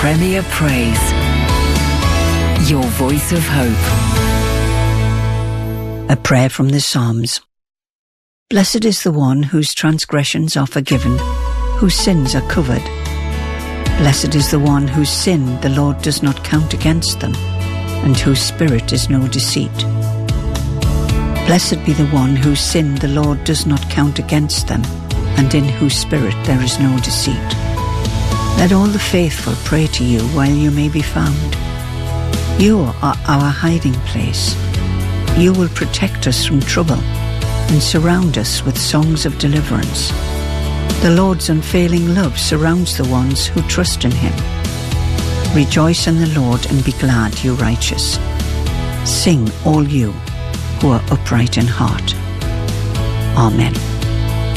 Premier Praise. Your voice of hope. A prayer from the Psalms. Blessed is the one whose transgressions are forgiven, whose sins are covered. Blessed is the one whose sin the Lord does not count against them, and whose spirit is no deceit. Blessed be the one whose sin the Lord does not count against them, and in whose spirit there is no deceit. Let all the faithful pray to you while you may be found. You are our hiding place. You will protect us from trouble and surround us with songs of deliverance. The Lord's unfailing love surrounds the ones who trust in him. Rejoice in the Lord and be glad, you righteous. Sing, all you who are upright in heart. Amen.